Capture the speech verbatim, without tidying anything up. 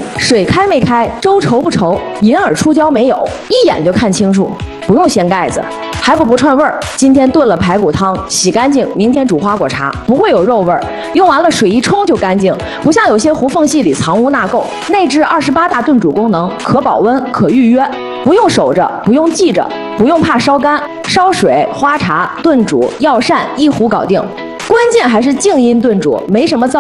水开没开，粥稠不稠，银耳出椒没有，一眼就看清楚，不用掀盖子。还不不串味儿，今天炖了排骨汤，洗干净，明天煮花果茶，不会有肉味儿。用完了水一冲就干净，不像有些糊缝隙里藏污纳垢。内置二十八大炖煮功能，可保温，可预约，不用守着，不用记着，不用怕烧干，烧水、花茶、炖煮、药膳一壶搞定。关键还是静音炖煮，没什么噪